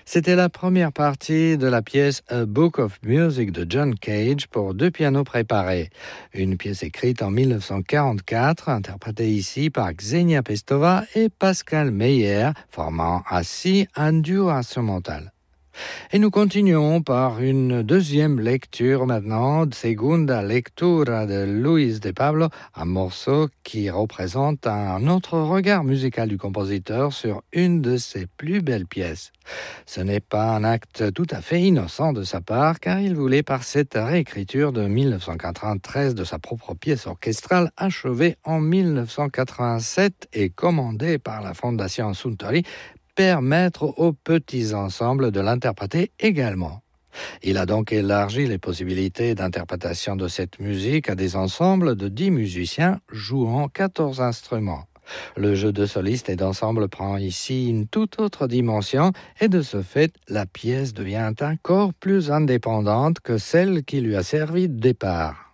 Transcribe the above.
C'était la première partie de la pièce A Book of Music de John Cage pour deux pianos préparés. Une pièce écrite en 1944, interprétée ici par Ksenia Pestova et Pascal Meyer, formant ainsi un duo instrumental. Et nous continuons par une deuxième lecture maintenant, Segunda Lectura de Luis de Pablo, un morceau qui représente un autre regard musical du compositeur sur une de ses plus belles pièces. Ce n'est pas un acte tout à fait innocent de sa part, car il voulait par cette réécriture de 1993 de sa propre pièce orchestrale achevée en 1987 et commandée par la Fondation Suntory, permettre aux petits ensembles de l'interpréter également. Il a donc élargi les possibilités d'interprétation de cette musique à des ensembles de 10 musiciens jouant 14 instruments. Le jeu de soliste et d'ensemble prend ici une toute autre dimension et de ce fait, la pièce devient encore plus indépendante que celle qui lui a servi de départ.